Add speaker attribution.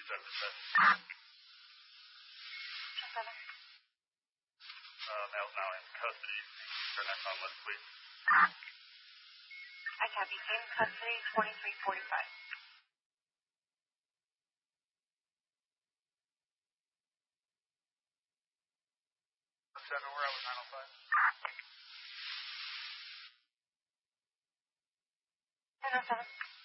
Speaker 1: Male's now in custody. Turn that on list, please.
Speaker 2: I copy. In custody, 2345.
Speaker 1: 7, where I was 905.
Speaker 2: 1007.